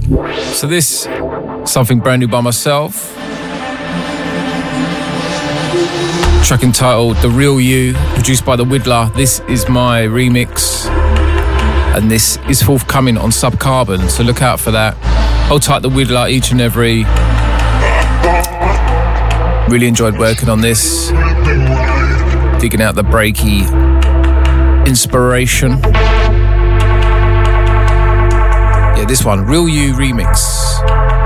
So this, something brand new by myself. Track entitled The Real You, produced by The Widdler. This is my remix, and this is forthcoming on Subcarbon, so look out for that. Hold tight, The Widdler, each and every. Really enjoyed working on this, digging out the breaky inspiration. Yeah, this one, Real You remix.